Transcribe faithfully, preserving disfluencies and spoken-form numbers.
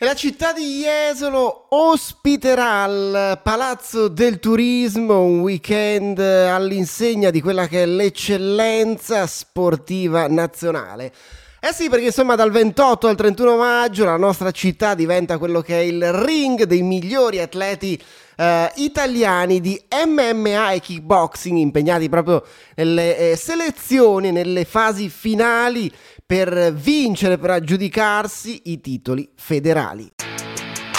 E la città di Jesolo ospiterà al Palazzo del Turismo un weekend all'insegna di quella che è l'eccellenza sportiva nazionale. Eh sì, perché insomma dal ventotto al trentuno maggio la nostra città diventa quello che è il ring dei migliori atleti eh, italiani di M M A e kickboxing, impegnati proprio nelle eh, selezioni, nelle fasi finali per vincere, per aggiudicarsi i titoli federali.